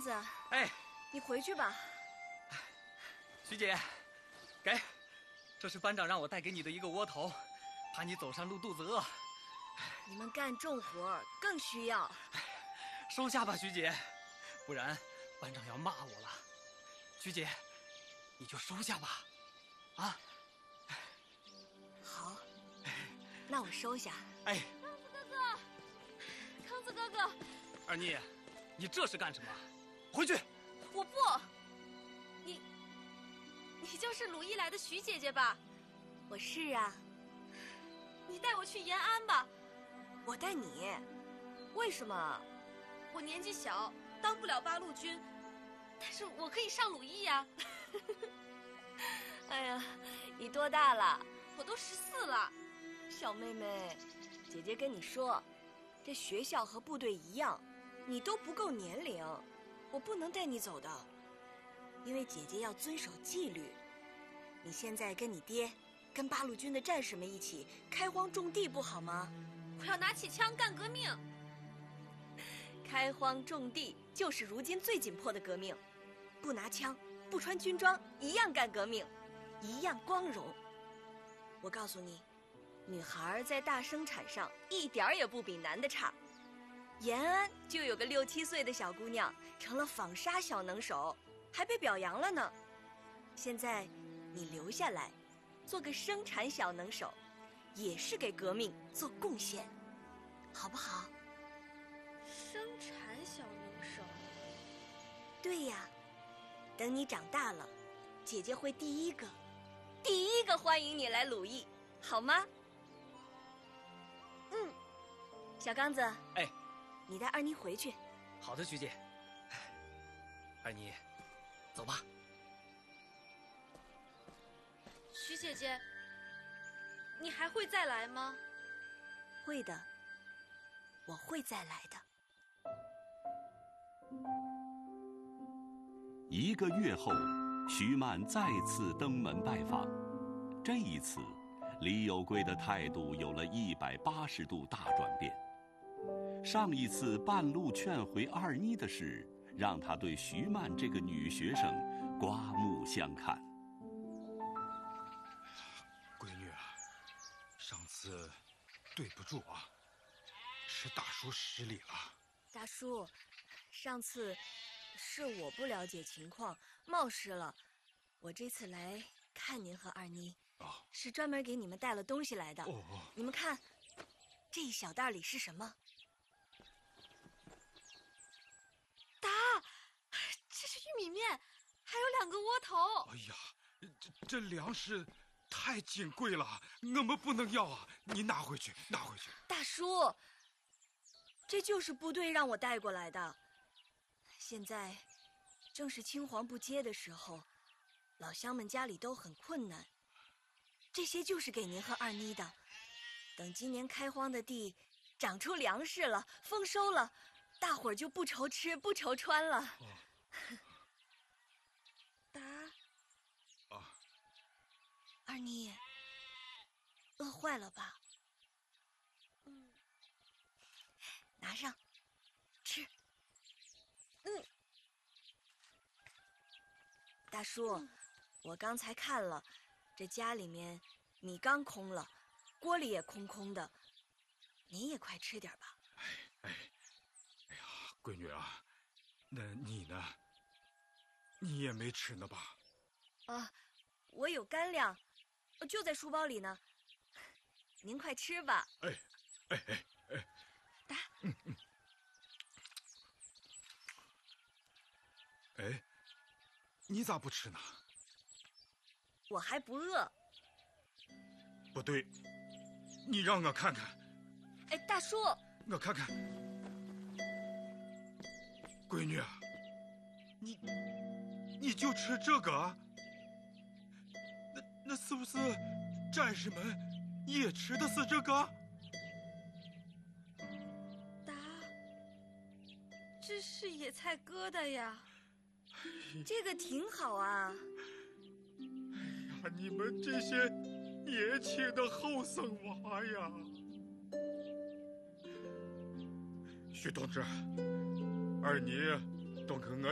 子， 哎， 你回去吧。 徐姐，给，这是班长让我带给你的一个窝头，怕你走上路肚子饿。 你们干重活更需要。 收下吧，徐姐，不然班长要骂我了。徐姐，你就收下吧，啊。 好，那我收下。 哎， 康子哥哥， 二妮，你这是干什么？回去！ 我不。你就是鲁艺来的徐姐姐吧？ 我是啊。 你带我去延安吧。 我带你？为什么？ 我年纪小，当不了八路军，但是我可以上鲁艺呀。 哎呀，你多大了？ 我都14了。 小妹妹，姐姐跟你说，这学校和部队一样，你都不够年龄，我不能带你走的，因为姐姐要遵守纪律。你现在跟你爹，跟八路军的战士们一起开荒种地，不好吗？ 我要拿起枪干革命。 开荒种地就是如今最紧迫的革命，不拿枪，不穿军装，一样干革命，一样光荣。我告诉你，女孩在大生产上一点儿也不比男的差。延安就有个6、7岁的小姑娘成了纺纱小能手，还被表扬了呢。现在你留下来，做个生产小能手，也是给革命做贡献，好不好？ 生产小能手。 对呀，等你长大了，姐姐会第一个欢迎你来鲁艺，好吗？小刚子， 哎， 你带二妮回去。 好的，徐姐。二妮，走吧。 徐姐姐，你还会再来吗？ 会的，我会再来的。 1个月后，徐曼再次登门拜访。这一次，李有贵的态度有了180度大转变。上一次半路劝回二妮的事，让他对徐曼这个女学生刮目相看。 闺女啊，上次对不住啊，是大叔失礼了。 大叔，上次是我不了解情况，冒失了。我这次来看您和二妮，是专门给你们带了东西来的。你们看，这一小袋里是什么？ 答，这是玉米面，还有2个窝头。 哎呀，这粮食太金贵了，我们不能要啊！你拿回去，拿回去。 大叔，这就是部队让我带过来的。现在正是青黄不接的时候，老乡们家里都很困难，这些就是给您和二妮的。等今年开荒的地长出粮食了，丰收了，大伙儿就不愁吃不愁穿了。 答， 二妮，饿坏了吧？拿上，吃。大叔，我刚才看了，这家里面米缸空了，锅里也空空的，您也快吃点吧。 哎呀，闺女啊，那你呢？你也没吃呢吧？ 我有干粮，就在书包里呢。您快吃吧。答。 哎，你咋不吃呢？ 我还不饿。 不对，你让我看看。 哎，大叔， 我看看。闺女啊，你就吃这个？那是不是战士们也吃的是这个？ 答，这是野菜疙瘩呀。 这个挺好啊。 哎呀，你们这些年轻的后生娃呀！徐同志，二妮都跟我